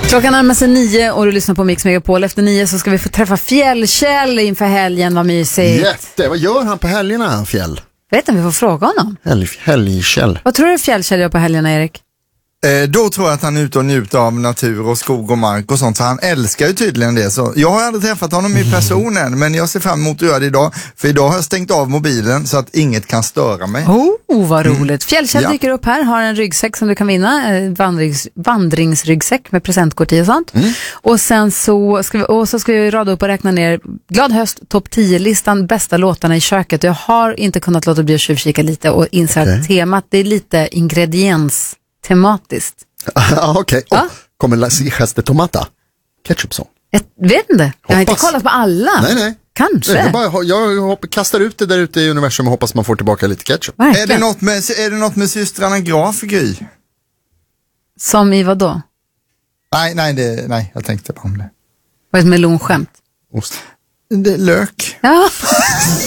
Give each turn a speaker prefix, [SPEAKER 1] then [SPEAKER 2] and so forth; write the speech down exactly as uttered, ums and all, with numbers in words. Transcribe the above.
[SPEAKER 1] Klockan närmar sig nio och du lyssnar på Mix Megapol. Efter nio så ska vi få träffa Fjällkäll inför helgen. Vad mysigt.
[SPEAKER 2] Jätte, vad gör han på helgerna, Fjäll?
[SPEAKER 1] Vet inte, vi får fråga honom.
[SPEAKER 2] Helg, helgkäll.
[SPEAKER 1] Vad tror du Fjällkäll gör på helgerna, Erik?
[SPEAKER 3] Eh, då tror jag att han är ute och njuter av natur och skog och mark och sånt, för han älskar ju tydligen det. Så jag har aldrig träffat honom i personen, men jag ser fram emot att göra det idag. För idag har jag stängt av mobilen så att inget kan störa mig.
[SPEAKER 1] Oh, vad roligt. Mm. Fjällkäll
[SPEAKER 3] Ja.
[SPEAKER 1] dyker upp här, har en ryggsäck som du kan vinna. En vandrings, vandringsryggsäck med presentkort i och sånt. Mm. Och sen så ska vi, och så ska vi rada upp och räkna ner Glad höst, topp tio-listan, bästa låtarna i köket. Jag har inte kunnat låta bli att tjuvkika lite och inse att okay. temat, det är lite ingrediens tematiskt.
[SPEAKER 2] Ah, okej. Okay.
[SPEAKER 1] Ja?
[SPEAKER 2] Oh, kommer la hijas de tomata? Ketchup-sång?
[SPEAKER 1] Jag vet inte. Jag har inte kollat på alla.
[SPEAKER 2] Nej, nej.
[SPEAKER 1] Kanske.
[SPEAKER 2] Nej, jag bara, jag hopp, kastar ut det där ute i universum och hoppas man får tillbaka lite ketchup.
[SPEAKER 3] Är det, något med, är det något med systrarna Graf, Gry?
[SPEAKER 1] Som i vad då?
[SPEAKER 3] Nej, nej, det, nej, jag tänkte på om det.
[SPEAKER 1] Vad är ett melonskämt?
[SPEAKER 2] Ost.
[SPEAKER 3] Det är lök.
[SPEAKER 1] Ja.